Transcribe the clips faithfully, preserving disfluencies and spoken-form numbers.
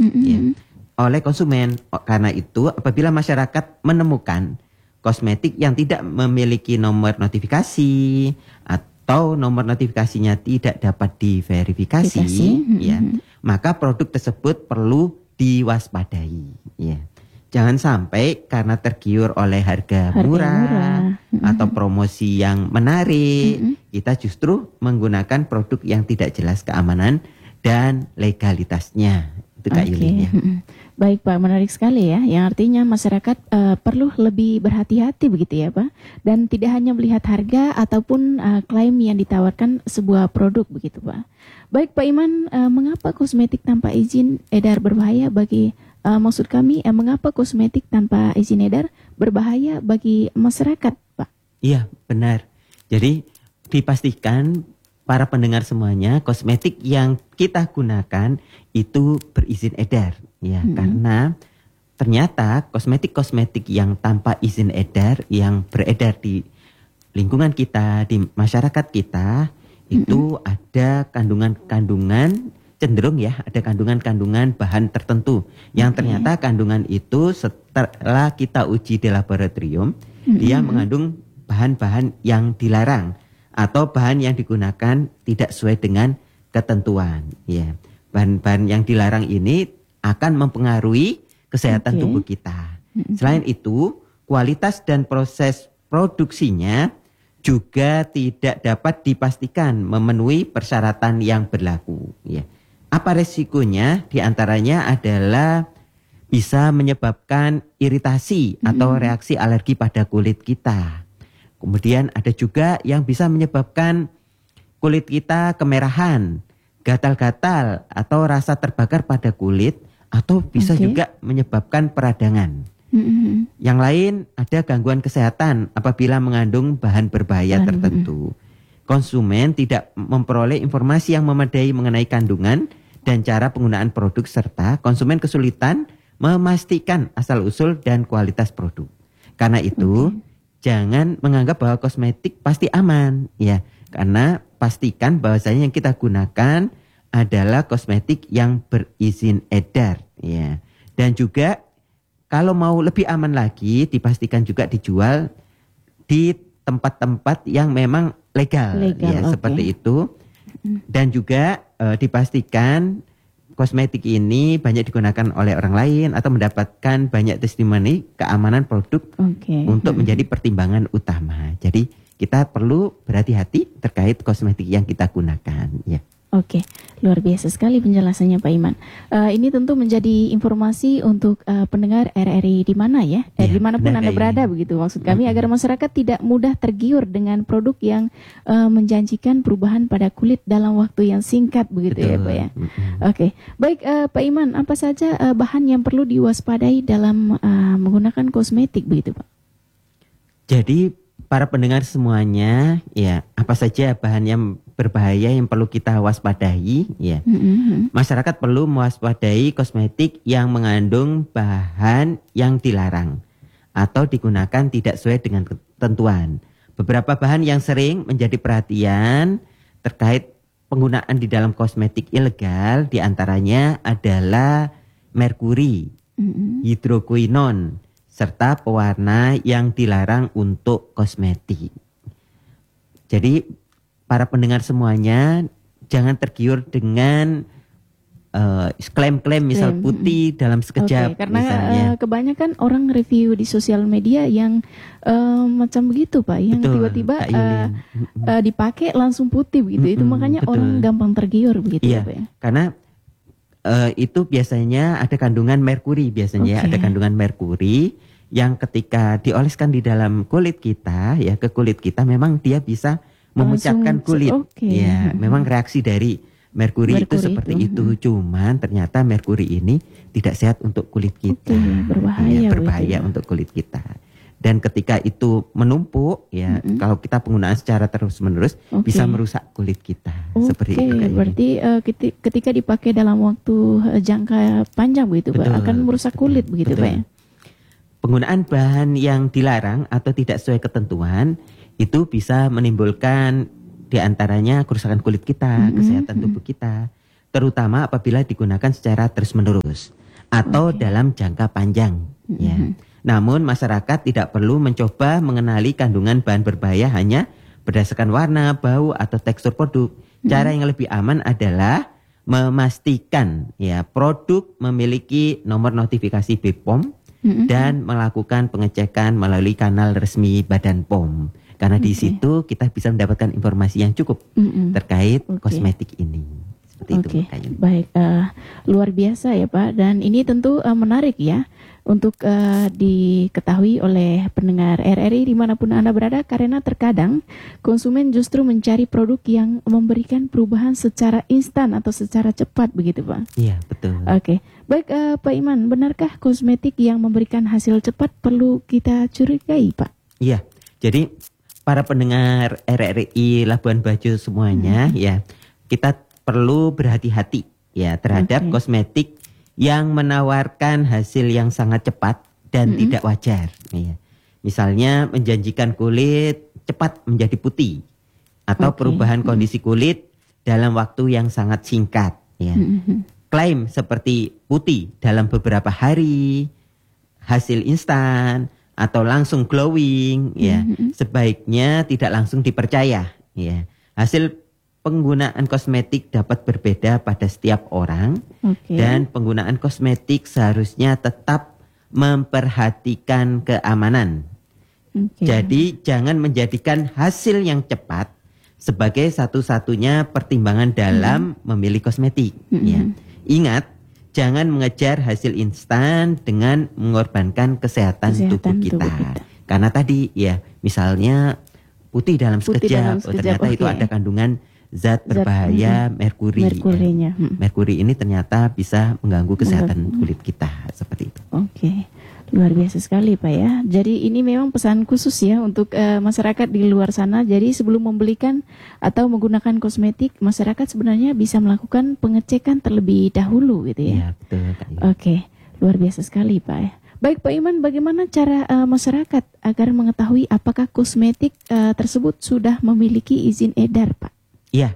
mm-hmm. ya, oleh konsumen. Karena itu apabila masyarakat menemukan kosmetik yang tidak memiliki nomor notifikasi atau nomor notifikasinya tidak dapat diverifikasi, mm-hmm. ya, maka produk tersebut perlu diwaspadai. Ya. Jangan sampai karena tergiur oleh harga, harga murah, murah. Mm-hmm. atau promosi yang menarik, mm-hmm. kita justru menggunakan produk yang tidak jelas keamanan dan legalitasnya. Itu Kak okay. Yulin ya. Mm-hmm. Baik Pak, menarik sekali ya. Yang artinya masyarakat uh, perlu lebih berhati-hati begitu ya Pak. Dan tidak hanya melihat harga ataupun uh, klaim yang ditawarkan sebuah produk begitu Pak. Baik Pak Iman, uh, mengapa kosmetik tanpa izin edar berbahaya bagi Uh, maksud kami, uh, mengapa kosmetik tanpa izin edar berbahaya bagi masyarakat, Pak? Iya, benar. Jadi dipastikan para pendengar semuanya, kosmetik yang kita gunakan itu berizin edar, ya, hmm. karena ternyata kosmetik-kosmetik yang tanpa izin edar yang beredar di lingkungan kita, di masyarakat kita, itu hmm. ada kandungan-kandungan cenderung ya ada kandungan-kandungan bahan tertentu yang okay. ternyata kandungan itu setelah kita uji di laboratorium mm-hmm. dia mengandung bahan-bahan yang dilarang atau bahan yang digunakan tidak sesuai dengan ketentuan ya. Bahan-bahan yang dilarang ini akan mempengaruhi kesehatan okay. tubuh kita. Mm-hmm. Selain itu, kualitas dan proses produksinya juga tidak dapat dipastikan memenuhi persyaratan yang berlaku ya. Apa resikonya? Di antaranya adalah bisa menyebabkan iritasi mm-hmm. atau reaksi alergi pada kulit kita. Kemudian ada juga yang bisa menyebabkan kulit kita kemerahan, gatal-gatal atau rasa terbakar pada kulit atau bisa okay. juga menyebabkan peradangan. Mm-hmm. Yang lain ada gangguan kesehatan apabila mengandung bahan berbahaya mm-hmm. tertentu. Konsumen tidak memperoleh informasi yang memadai mengenai kandungan dan cara penggunaan produk serta konsumen kesulitan memastikan asal-usul dan kualitas produk. Karena itu, okay. jangan menganggap bahwa kosmetik pasti aman, ya. Karena pastikan bahwasanya yang kita gunakan adalah kosmetik yang berizin edar, ya. Dan juga kalau mau lebih aman lagi, dipastikan juga dijual di tempat-tempat yang memang legal, legal ya, okay. seperti itu. Dan juga e, dipastikan kosmetik ini banyak digunakan oleh orang lain atau mendapatkan banyak testimoni keamanan produk okay. untuk hmm. menjadi pertimbangan utama. Jadi kita perlu berhati-hati terkait kosmetik yang kita gunakan. Ya. Oke, luar biasa sekali penjelasannya Pak Iman. Uh, ini tentu menjadi informasi untuk uh, pendengar R R I di mana ya, eh, ya dimanapun Anda berada begitu. Maksud kami mm-hmm. agar masyarakat tidak mudah tergiur dengan produk yang uh, menjanjikan perubahan pada kulit dalam waktu yang singkat begitu. Betul. Ya Pak ya. Mm-hmm. Oke, baik uh, Pak Iman, apa saja uh, bahan yang perlu diwaspadai dalam uh, menggunakan kosmetik begitu Pak? Jadi para pendengar semuanya, ya apa saja bahan yang berbahaya yang perlu kita waspadai, ya. Mm-hmm. Masyarakat perlu mewaspadai kosmetik yang mengandung bahan yang dilarang atau digunakan tidak sesuai dengan ketentuan. Beberapa bahan yang sering menjadi perhatian terkait penggunaan di dalam kosmetik ilegal diantaranya adalah merkuri, mm-hmm. hidrokuinon, serta pewarna yang dilarang untuk kosmetik. Jadi para pendengar semuanya jangan tergiur dengan uh, klaim-klaim misal putih dalam sekejap. Okay, karena misalnya. Uh, kebanyakan orang review di sosial media yang uh, macam begitu Pak, yang betul, tiba-tiba uh, uh, dipakai langsung putih begitu. Mm-hmm, itu makanya betul. Orang gampang tergiur begitu iya, ya Pak ya. Karena uh, itu biasanya ada kandungan merkuri biasanya okay. ada kandungan merkuri yang ketika dioleskan di dalam kulit kita ya ke kulit kita memang dia bisa memucatkan kulit, okay. ya, hmm. memang reaksi dari merkuri, merkuri itu seperti itu. itu. Cuman ternyata merkuri ini tidak sehat untuk kulit kita, okay, berbahaya, ya, berbahaya betul. Untuk kulit kita. Dan ketika itu menumpuk, ya, hmm. kalau kita penggunaan secara terus-menerus okay. bisa merusak kulit kita, okay. seperti itu. Berarti uh, ketika dipakai dalam waktu uh, jangka panjang begitu, betul, Pak, akan merusak betul, kulit begitu, betul. Pak. Ya? Penggunaan bahan yang dilarang atau tidak sesuai ketentuan itu bisa menimbulkan diantaranya kerusakan kulit kita, mm-hmm. kesehatan tubuh kita. terutama apabila digunakan secara terus-menerus atau Oke. dalam jangka panjang. Mm-hmm. Ya. Namun masyarakat tidak perlu mencoba mengenali kandungan bahan berbahaya hanya berdasarkan warna, bau, atau tekstur produk. Cara yang lebih aman adalah memastikan ya produk memiliki nomor notifikasi B P O M mm-hmm. dan melakukan pengecekan melalui kanal resmi Badan P O M. Karena di Okay. situ kita bisa mendapatkan informasi yang cukup mm-hmm. terkait okay. kosmetik ini. Seperti Oke, itu. Kayaknya. Baik, uh, luar biasa ya Pak. Dan ini tentu uh, menarik ya untuk uh, diketahui oleh pendengar R R I dimanapun Anda berada, karena terkadang konsumen justru mencari produk yang memberikan perubahan secara instan atau secara cepat begitu Pak. Iya, betul. Oke, baik uh, Pak Iman, benarkah kosmetik yang memberikan hasil cepat perlu kita curigai Pak? Iya, jadi para pendengar R R I Labuan Bajo semuanya hmm. ya, kita perlu berhati-hati ya terhadap okay. kosmetik yang menawarkan hasil yang sangat cepat dan mm-hmm. tidak wajar. Ya. Misalnya menjanjikan kulit cepat menjadi putih atau okay. perubahan kondisi kulit dalam waktu yang sangat singkat. Ya. Mm-hmm. Klaim seperti putih dalam beberapa hari, hasil instan atau langsung glowing, ya mm-hmm. sebaiknya tidak langsung dipercaya. Ya. Hasil penggunaan kosmetik dapat berbeda pada setiap orang okay. dan penggunaan kosmetik seharusnya tetap memperhatikan keamanan. Okay. Jadi jangan menjadikan hasil yang cepat sebagai satu-satunya pertimbangan dalam mm-hmm. memilih kosmetik. Mm-hmm. Ya. Ingat, jangan mengejar hasil instan dengan mengorbankan kesehatan, kesehatan tubuh, kita. tubuh kita. Karena tadi ya misalnya putih dalam putih sekejap, dalam oh, sekejap ternyata okay. itu ada kandungan zat berbahaya zat, merkuri. Merkurinya. Ya. Merkuri ini ternyata bisa mengganggu kesehatan mengganggu. kulit kita seperti itu. Oke, luar biasa sekali Pak ya. Jadi ini memang pesan khusus ya untuk uh, masyarakat di luar sana. Jadi sebelum membelikan atau menggunakan kosmetik, masyarakat sebenarnya bisa melakukan pengecekan terlebih dahulu gitu ya. Iya betul. Oke, luar biasa sekali Pak ya. Baik Pak Iman, bagaimana cara uh, masyarakat agar mengetahui apakah kosmetik uh, tersebut sudah memiliki izin edar Pak? Iya,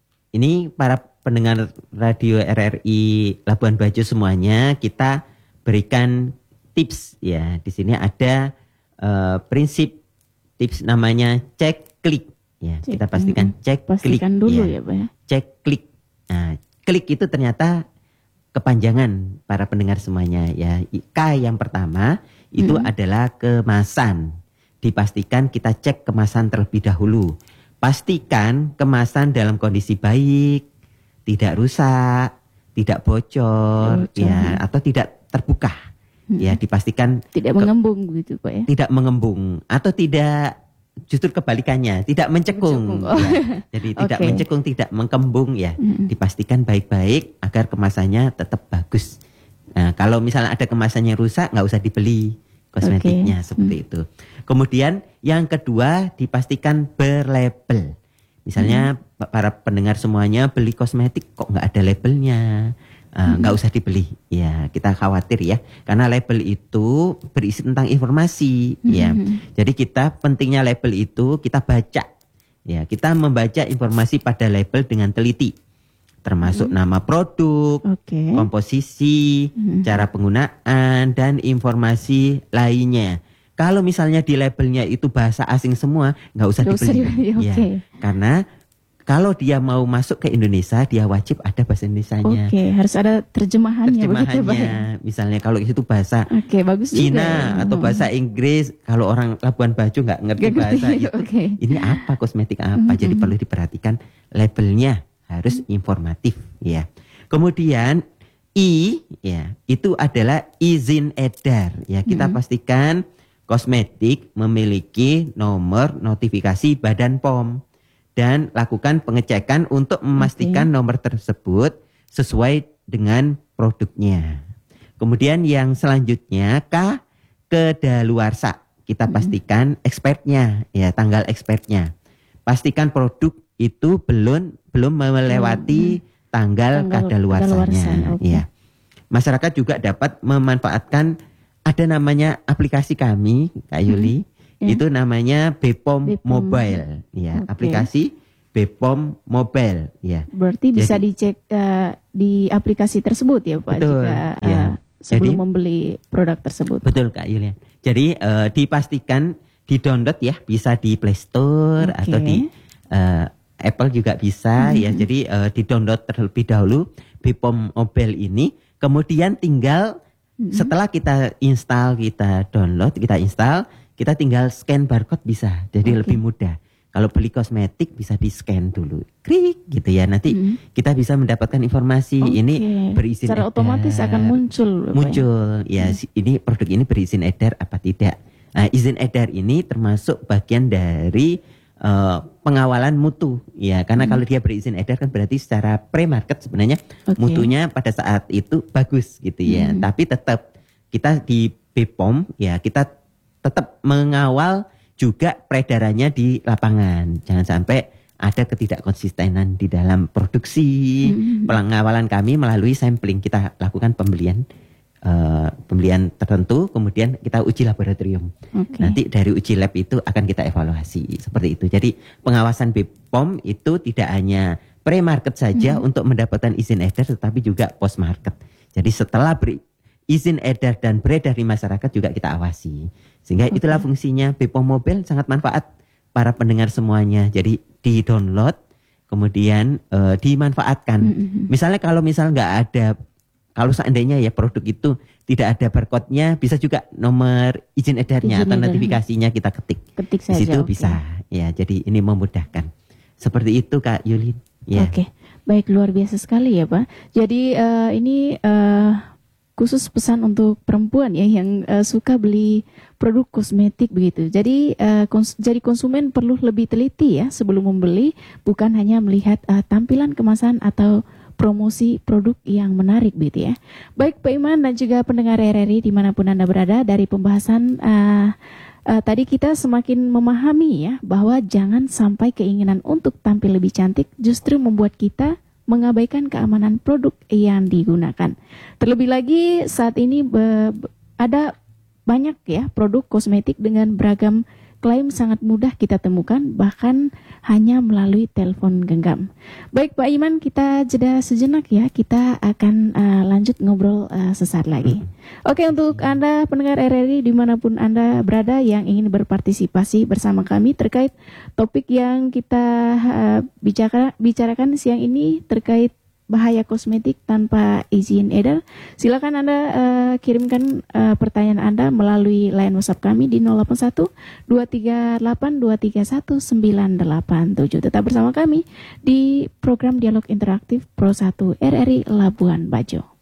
ini para pendengar radio R R I Labuan Bajo semuanya, kita berikan tips ya. Di sini ada uh, prinsip tips namanya cek klik ya. Cek, kita pastikan cek pastikan klik dulu ya. ya Pak ya. Cek klik. Nah, klik itu ternyata kepanjangan para pendengar semuanya ya. K yang pertama itu hmm. adalah kemasan. Dipastikan kita cek kemasan terlebih dahulu. Pastikan kemasan dalam kondisi baik, tidak rusak, tidak bocor, bocor. ya, atau tidak terbuka. Hmm. Ya, dipastikan tidak mengembung gitu Pak ya. Tidak mengembung atau tidak, justru kebalikannya, tidak mencekung. mencekung. Oh. Ya. Jadi okay. tidak mencekung, tidak mengembung ya. Hmm. Dipastikan baik-baik agar kemasannya tetap bagus. Nah, kalau misalnya ada kemasan yang rusak, nggak usah dibeli kosmetiknya okay. seperti hmm. itu. Kemudian yang kedua dipastikan berlabel. Misalnya hmm. para pendengar semuanya beli kosmetik kok nggak ada labelnya, uh, nggak hmm. usah dibeli. Ya kita khawatir ya, karena label itu berisi tentang informasi. Hmm. Ya, jadi kita pentingnya label itu kita baca. Ya kita membaca informasi pada label dengan teliti. Termasuk hmm. nama produk, okay. komposisi, hmm. cara penggunaan, dan informasi lainnya. Kalau misalnya di labelnya itu bahasa asing semua, nggak usah gak dibeli. Usah dibeli. Ya, okay. Karena kalau dia mau masuk ke Indonesia, dia wajib ada bahasa Indonesianya. Oke, okay. harus ada terjemahannya. Terjemahannya, misalnya kalau itu bahasa okay, bagus Cina juga. atau bahasa Inggris, kalau orang Labuan Bajo nggak ngerti gak bahasa ngerti. itu, okay. ini apa kosmetik apa? Mm-hmm. Jadi perlu diperhatikan labelnya. Harus informatif ya. Kemudian I ya, itu adalah izin edar ya. Kita hmm. pastikan kosmetik memiliki nomor notifikasi Badan P O M dan lakukan pengecekan untuk memastikan okay. nomor tersebut sesuai dengan produknya. Kemudian yang selanjutnya K, kedaluarsa. Kita hmm. pastikan expirednya ya, tanggal expirednya. Pastikan produk itu belum belum melewati hmm. tanggal, tanggal kadaluarsanya. Okay. Ya. Masyarakat juga dapat memanfaatkan ada namanya aplikasi kami, Kak Yuli, hmm. itu namanya B P O M, B P O M Mobile. Ya, okay. Aplikasi B P O M Mobile, ya. Berarti bisa Jadi, dicek uh, di aplikasi tersebut ya Pak, betul, jika uh, ya. sebelum Jadi, membeli produk tersebut. Betul Kak Yulian. Jadi uh, dipastikan di-download ya, bisa di Play Store Okay. atau di uh, Apple juga bisa, Hmm. ya. Jadi uh, di-download terlebih dahulu B P O M Mobile ini, kemudian tinggal Hmm. setelah kita install, kita download, kita install, kita tinggal scan barcode bisa. Jadi Okay. lebih mudah. Kalau beli kosmetik bisa di-scan dulu, klik gitu ya. Nanti Hmm. kita bisa mendapatkan informasi Okay. ini berizin secara edar. otomatis akan muncul Pak, ya? Muncul, ya Hmm. si- ini produk ini berizin edar apa tidak. Nah, izin edar ini termasuk bagian dari uh, pengawalan mutu, ya. Karena Hmm. kalau dia berizin edar kan berarti secara pre-market sebenarnya Okay. mutunya pada saat itu bagus gitu ya. Hmm. Tapi tetap kita di B P O M ya kita tetap mengawal juga peredarannya di lapangan. Jangan sampai ada ketidakkonsistenan di dalam produksi. Hmm. Pengawalan kami melalui sampling, kita lakukan pembelian uh, pembelian tertentu, kemudian kita uji laboratorium. Okay. Nanti dari uji lab itu akan kita evaluasi seperti itu. Jadi pengawasan B P O M itu tidak hanya pre-market saja Hmm. untuk mendapatkan izin edar, tetapi juga post-market. Jadi setelah beri izin edar dan beredar di masyarakat juga kita awasi. Sehingga Okay. itulah fungsinya B P O M Mobile, sangat manfaat para pendengar semuanya. Jadi di-download, kemudian uh, dimanfaatkan. Hmm. Misalnya kalau misal nggak ada, kalau seandainya ya produk itu tidak ada barcode-nya, bisa juga nomor izin edarnya Izin atau edar. notifikasinya kita ketik. Ketik Di saja. situ oke. bisa. Ya, jadi ini memudahkan. Seperti itu Kak Yulin. Ya. Oke, baik, luar biasa sekali ya Pak. Jadi eh, ini eh, khusus pesan untuk perempuan ya yang eh, suka beli produk kosmetik begitu. Jadi eh, kons- jadi konsumen perlu lebih teliti ya sebelum membeli, bukan hanya melihat eh, tampilan kemasan atau promosi produk yang menarik begitu ya. Baik Pak Iman dan juga pendengar R R I dimanapun Anda berada, dari pembahasan uh, uh, tadi kita semakin memahami ya bahwa jangan sampai keinginan untuk tampil lebih cantik justru membuat kita mengabaikan keamanan produk yang digunakan. Terlebih lagi saat ini be- be- ada banyak ya produk kosmetik dengan beragam klaim sangat mudah kita temukan bahkan hanya melalui telepon genggam. Baik Pak Iman, kita jeda sejenak ya. Kita akan uh, lanjut ngobrol uh, sesaat lagi. Oke, untuk Anda pendengar R R I dimanapun Anda berada yang ingin berpartisipasi bersama kami terkait topik yang kita uh, bicara, bicarakan siang ini terkait bahaya kosmetik tanpa izin edar, silakan Anda uh, kirimkan uh, pertanyaan Anda melalui line WhatsApp kami di nol delapan satu dua tiga delapan dua tiga satu sembilan delapan tujuh. Tetap bersama kami di program Dialog Interaktif Pro satu R R I Labuan Bajo.